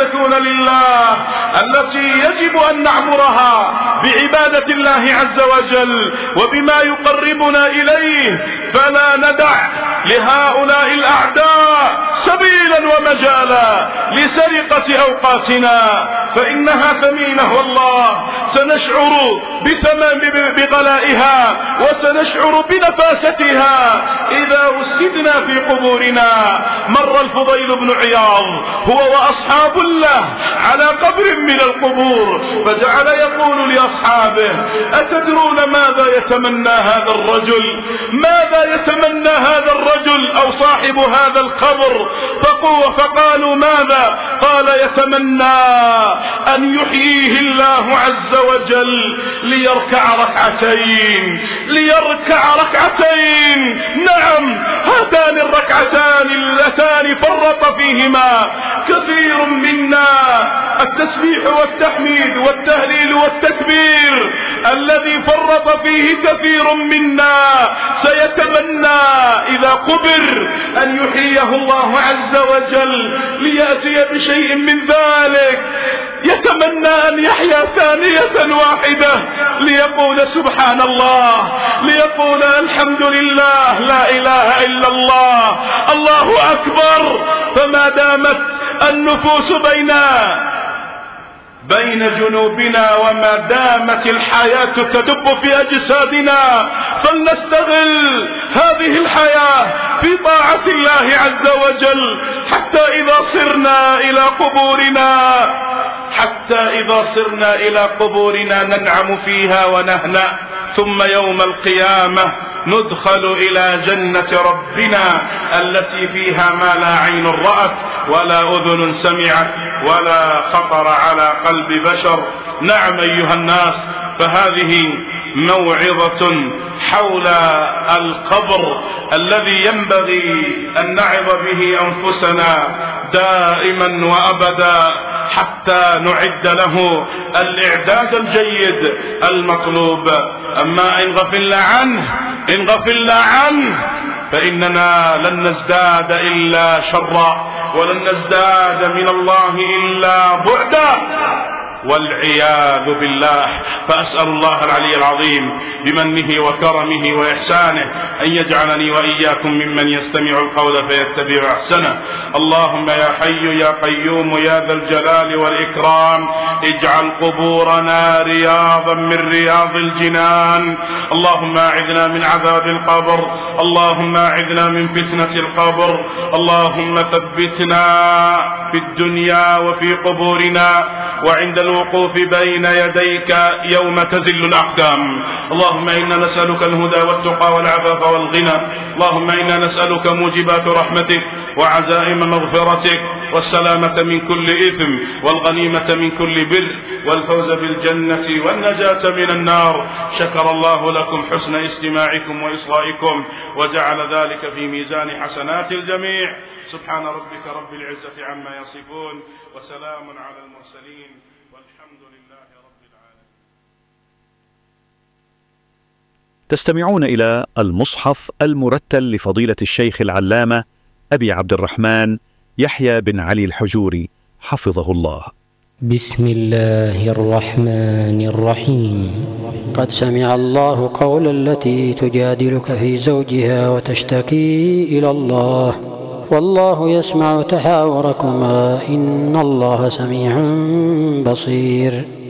المقدسون لله التي يجب أن نعمرها بعبادة الله عز وجل وبما يقربنا إليه، فلا ندع لهؤلاء الأعداء سبيلا ومجالا لسرقة أوقاتنا، فإنها ثمينة والله. سنشعر بغلائها وسنشعر بنفاستها إذا وسدنا في قبورنا. مر الفضيل بن عياض هو وأصحاب له على قبر من القبور، فجعل يقول لأصحابه: أتدرون ماذا يتمنى هذا الرجل؟ ماذا يتمنى هذا الرجل أو صاحب هذا القبر؟ فقالوا: ماذا؟ قال: يتمنى أن يحييه الله عز وجل ليركع ركعتين. نعم، هاتان الركعتان اللتان فرط فيهما كثير منا. التسبيح والتحميد والتهليل والتكبير الذي فرط فيه كثير منا سيتمنى إذا قبر أن يحييه الله عز وجل ليأتي بشيء من ذلك. يتمنى أن يحيا ثانية واحدة ليقول سبحان الله، ليقول الحمد لله، لا إله إلا الله، الله أكبر. فما دامت النفوس بين جنوبنا وما دامت الحياة تدب في أجسادنا، فلنستغل هذه الحياة في طاعة الله عز وجل حتى إذا صرنا إلى قبورنا ننعم فيها ونهنأ، ثم يوم القيامة ندخل إلى جنة ربنا التي فيها ما لا عين رأت ولا أذن سمعت ولا خطر على قلب بشر. نعم أيها الناس، فهذه موعظة حول القبر الذي ينبغي أن نعظ به أنفسنا دائما وأبدا حتى نعد له الإعداد الجيد المطلوب. أما إن غفلنا عنه فإننا لن نزداد إلا شرا، ولن نزداد من الله إلا بعدا والعياذ بالله. فأسأل الله العلي العظيم بمنه وكرمه وإحسانه أن يجعلني وإياكم ممن يستمع القول فيتبع أحسنه. اللهم يا حي يا قيوم يا ذا الجلال والإكرام، اجعل قبورنا رياضا من رياض الجنان. اللهم أعذنا من عذاب القبر، اللهم أعذنا من فتنة القبر، اللهم ثبتنا في الدنيا وفي قبورنا وعند الوقوف بين يديك يوم تزل الأقدام. اللهم إنا نسألك الهدى والتقى والعفاف والغنى، اللهم إنا نسألك موجبات رحمتك وعزائم مغفرتك والسلامة من كل إثم والغنيمة من كل بر والفوز بالجنة والنجاة من النار. شكر الله لكم حسن استماعكم وإصغائكم وجعل ذلك في ميزان حسنات الجميع. سبحان ربك رب العزة عما يصفون وسلام على المرسلين والحمد لله رب العالمين. تستمعون إلى المصحف المرتل لفضيلة الشيخ العلامة أبي عبد الرحمن يحيى بن علي الحجوري حفظه الله. بسم الله الرحمن الرحيم. قد سمع الله قول التي تجادلك في زوجها وتشتكي إلى الله والله يسمع تحاوركما إن الله سميع بصير.